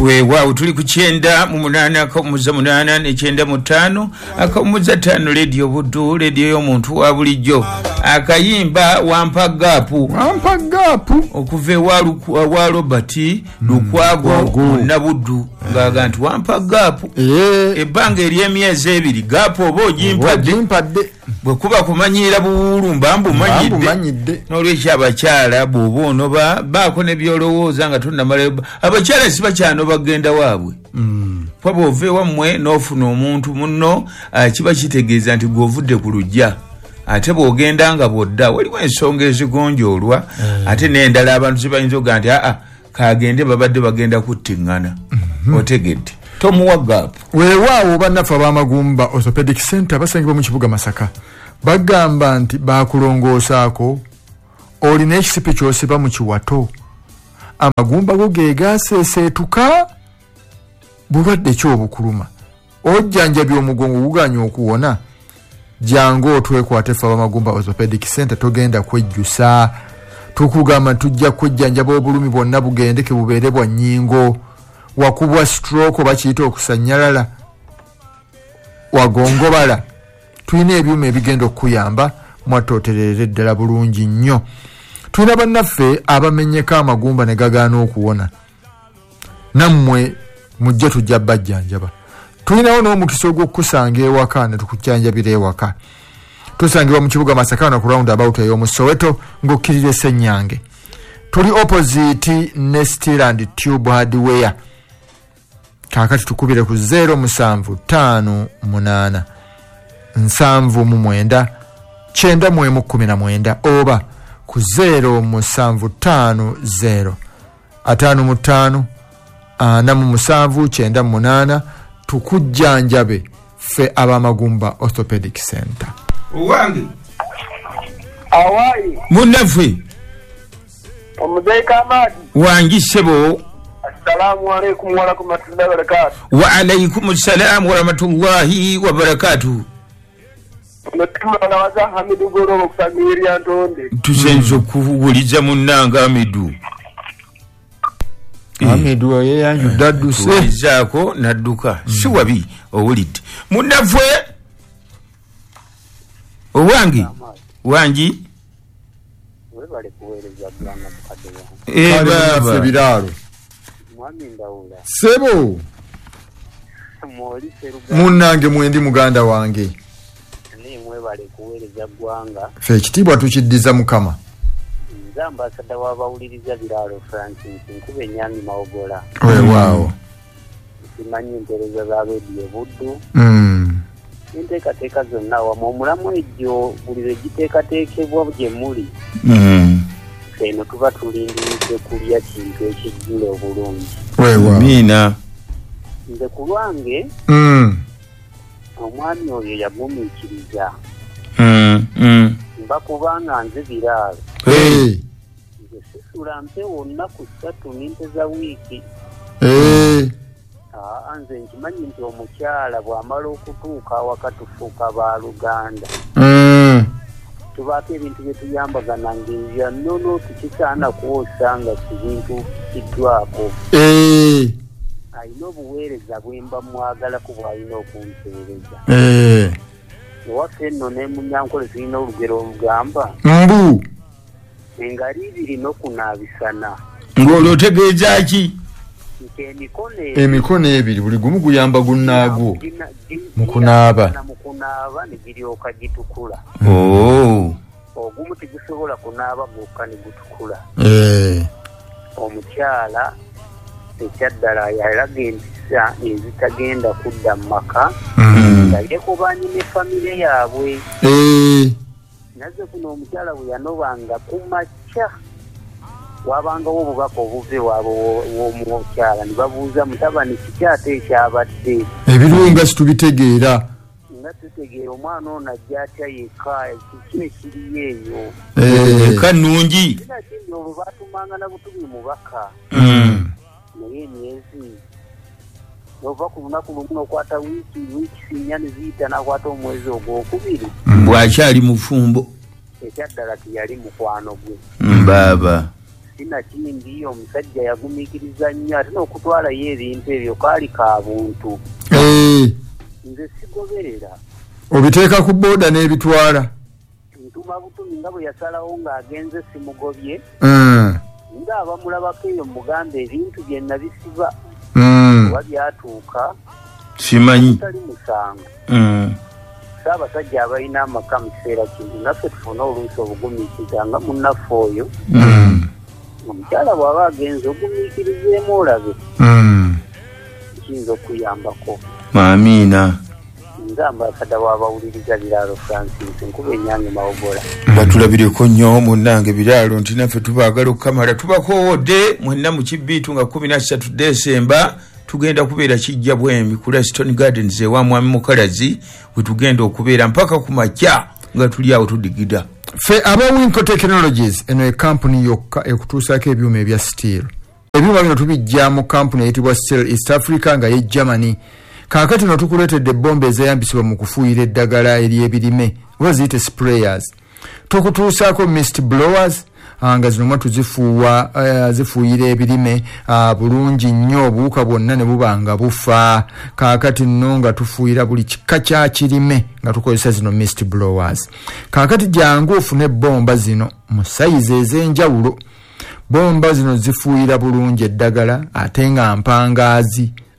wewa tuli ku 9 mu 8 akamuza 8 ne 9 mu 5 akamuza 5 radio Buddu radio y'omuntu wa bulijjo akayimba wampagapu okuve wa Robert Lukwago na Buddu ngaga nti wampagapu ebanga ery'emyezi 2 gapu oba ogimpadde bwe kuba kumanyira buwulu mbambu manyidde n'olwekyo abakyala bw'obono baako ne byolowooza nga tonnamala abakyala si bakyano bagenda waabwe paba ove wammwe n'ofuna omuntu munno kiba kitegeeza nti gw'ovudde ku lujja ate bw'ogenda nga bw'odda waliwo ensonga ezigonjoolwa ate n'endala abantu zibayinza oga nti kagende babadde bagenda kuttiŋŋana otegedde tomuwa gaapu weewaawo bannaffe ab'amagumba orthopedic center basangibwa mu kibuga Masaka bagamba nti bakulongoosaako olina ekisipi ky'osiba mu kiwato amagumba go ge gaaseeseetuka bulwadde ky'obukuluma ojjanjabya omugongo guganya okuwona jangu otwekwate ffe ab'amagumba orthopedic center togenda kwejjusa tukugamba tujja kwejjanjaba obulumi bwonna bugendeke bubeere bwa nnyingo wakubwa stroke oba kiyita okusanyalala wagongobala tulina ebyuma ebigenda okuyamba mwatooterere ddala bulungi nnyo tulina bannaffe abamenyeka amagumba ne gagaana okuwona nammwe mujja tujja bajjanjaba tulinawo n'omukisa ogw'okusanga ewaka ne tukujjanjabira ewaka tusangibwa mu kibuga Masaka na ku roundabout ey'omu Soweto ng'okkirira Ssenyange tuli opposite ne Steel and Tube Hardware kakati tukubire ku 0758 719 919 oba ku 0750 55 4798 tukujjanjabe ffe ab'amagumba orthopedic center. Owange awai munaffe omuzeeka amadi wangi sebo. Assalamu alaikum wa rahmatullahi wa barakatuh. Wa alaikum assalam wa rahmatullahi wa barakatuh. Mutima nawaza Hamidu Goro okusamiriya ntonde tusenzo kuwuliza munnanga Hamidu Hamidu yeyanju dadduse izako nadduka si wabi owulidde munnaffe owangi wangi webale kuweereza bwana baba biralo mwami ndawula sebo mwoli seruga munnange mwendi muganda wange ni mwebale kuweereza gwanga fe ekitiibwa tukiddiza mukama nzamba asada wabawuliriza biralo Francis nkube nyami maogola weewaawo simanyi entereza za Radio Buddu enteekateeka zonna wamu omulamu ejjo buli lwe giteekateekebwa gye muli eno tuba tulindiridde kulya kintu ekijjula obulungi miina nze ku lwange omwami oyo yagumiikiriza mba kubanga nze biraalo nze sisula mpewo nnaku 3 ninteza wiiki nze nkimanyi nti omukyala bw'amala okutuuka awaka tufuuka baaluganda tubaako ebintu bye tuyambagana ng'ebya nnono tukisaana kwosa nga kibintu kiddwako alina obuweereza bwe mba mwagalako bw'alina okunteereza ewaffe nno ne Munyankole tulina olugero olugamba mbu engali ibiri n'okunaabisana ng'olwo otegeeza ki emikono ebiri buli gumu guyamba gunnaagwo mu kunaaba ne giryoka gitukula ogumu tegusobola kunaaba gwokka ne gutukula omukyala ekyaddala yalaga empisa ezitagenda kudda mu maka nga yekobanyi ne famire yaabwe naze kuno omukyala bwe yanobanga ku makya wabangawo obubaka obuve waabwe w'omukyala ne babuuza mutabani kikyate ekyabadde ebirunga situbitegeera nga tutegeera omwana ono ajja atya yekka kiki ekiriyo eyo eka nnungi era kindi olwo baatumanga na butubi mubaka naye emyezi ova ku lunaku lumu n'okwata wiiki sinnya ne ziyita n'akwata omwezi ogwokubiri bw'akyali mufumbo ekyaddala teyali mukwano gwe baba sinakindi omusajja yagumikiriza nnyo ate n'okutwalayo ebintu ebyo kaali ka buntu nze sigoberera obiteeka ku booda n'ebitwala ntuma butumi nga bwe yasalawo ng'agenze simugobye ng'abamulabako eyo mugamba ebintu byenna bisiba oba byatuuka simanyi tali musango Ssaabasajja abalina amaka mu kiseera kino naffe tufune oluusi obugumiikiriza nga munnaffe oyo omukyala bw'aba agenze ogumiikirizeemu olabe kiyinza okuyambako. Amiina. Nze ambasada w'abawuliriza Biraalo Francis nkuba Enyange Mawogola. Batulabireko nnyo munnange Biraalo nti naffe tubaagala okukamala tubakoowodde mwenna mu Kibbiitu nga 13 Desemba tugenda kubeera kijja bwemi ku Stone Gardens ewa Mwami Mukalazi we tugenda okubeera mpaka ku makya nga tuli awo tudigida. Fe aba Winco Technologies eno company yokka ekutuusaako ebyuma ebya steel. Ebyuma bino tubijja mu company eyitibwa Steel East Africa nga ye Germany. Kaakati no tukuleetedde bomba ezeyambisibwa mu kufuuyira eddagala ery'ebirime oba ziyite sprayers. Tukutuusaako mist blowers nga zino mwa tuzifuuwa zifuuyira ebirime bulungi nnyo obuwuka bwonna ne buba nga bufa. Kaakati nno nga tufuuyira buli kika kya kirime nga tukozesa zino mist blowers. Kaakati jangu ofune bomba zino mu sayizi ez'enjawulo. Bomba zino zifuuyira bulungi eddagala ate nga mpangaazi